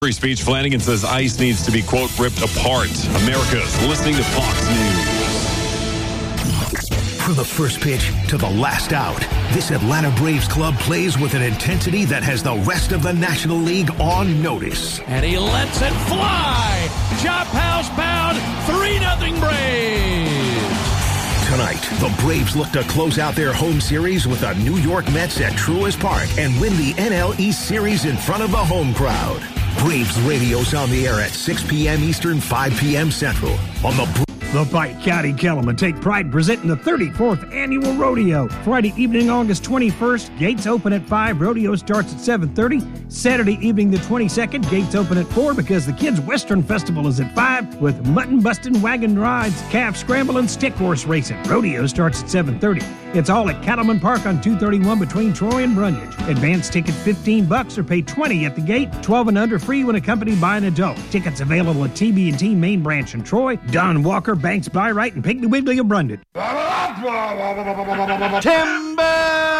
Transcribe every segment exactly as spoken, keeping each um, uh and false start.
Free speech. Flanagan says ICE needs to be, quote, ripped apart. America's listening to Fox News. From the first pitch to the last out, this Atlanta Braves club plays with an intensity that has the rest of the National League on notice. And he lets it fly. Chop house bound. three nothing Braves. Tonight, the Braves look to close out their home series with the New York Mets at Truist Park and win the N L East Series in front of the home crowd. Braves radio's on the air at six p.m. Eastern, five p.m. Central on the The Pike County Cattlemen take pride in presenting the thirty-fourth Annual Rodeo. Friday evening, August twenty-first, gates open at five. Rodeo starts at seven thirty. Saturday evening, the twenty-second, gates open at four because the Kids Western Festival is at five with mutton busting, wagon rides, calf scramble, and stick horse racing. Rodeo starts at seven thirty. It's all at Cattleman Park on two thirty-one between Troy and Brundage. Advance ticket fifteen bucks or pay twenty at the gate. twelve and under free when accompanied by an adult. Tickets available at T B and T Main Branch in Troy, Don Walker, Banks Byright, and Piggly Wiggly of Brundage. Timber!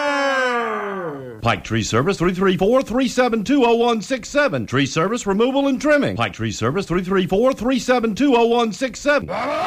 Pike Tree Service, three three four, three seven two, zero one six seven. Tree Service, removal and trimming. Pike Tree Service, three three four, three seven two, zero one six seven.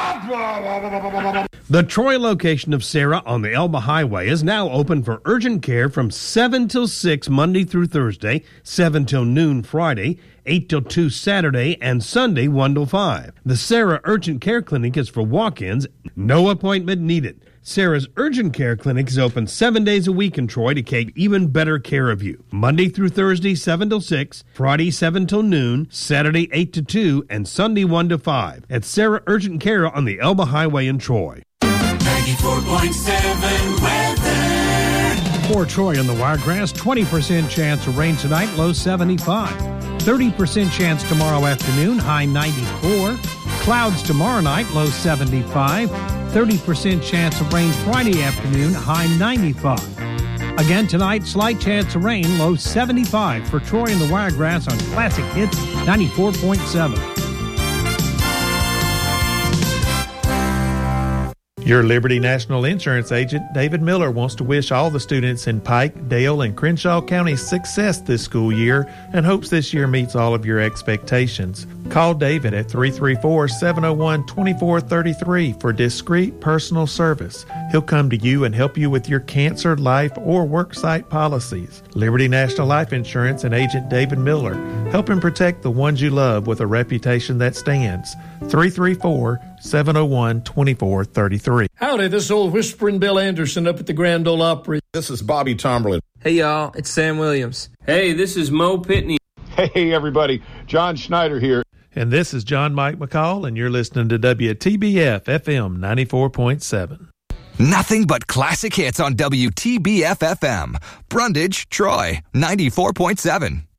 The Troy location of Sarah on the Elba Highway is now open for urgent care from seven till six Monday through Thursday, seven till noon Friday, eight till two Saturday, and Sunday one till five. The Sarah Urgent Care Clinic is for walk-ins, no appointment needed. Sarah's Urgent Care Clinic is open seven days a week in Troy to take even better care of you. Monday through Thursday, seven till six, Friday, seven till noon, Saturday, eight to two, and Sunday, one to five. At Sarah Urgent Care on the Elba Highway in Troy. ninety-four point seven weather. For Troy on the Wiregrass, twenty percent chance of rain tonight, low seventy-five. thirty percent chance tomorrow afternoon, high ninety-four. Clouds tomorrow night, low seventy-five. thirty percent chance of rain Friday afternoon, high ninety-five. Again tonight, slight chance of rain, low seventy-five. For Troy and the Wiregrass on Classic Hits ninety-four point seven. Your Liberty National Insurance agent, David Miller, wants to wish all the students in Pike, Dale, and Crenshaw counties success this school year and hopes this year meets all of your expectations. Call David at three three four, seven oh one, two four three three for discreet personal service. He'll come to you and help you with your cancer, life, or worksite policies. Liberty National Life Insurance and agent David Miller, helping protect the ones you love with a reputation that stands. three three four, seven oh one, two four three three. Howdy, this is old Whispering Bill Anderson up at the Grand Ole Opry. This is Bobby Tomberlin. Hey, y'all, it's Sam Williams. Hey, this is Mo Pitney. Hey, everybody, John Schneider here. And this is John Mike McCall, and you're listening to W T B F F M ninety-four point seven. Nothing but classic hits on W T B F F M. Brundage, Troy, ninety-four point seven.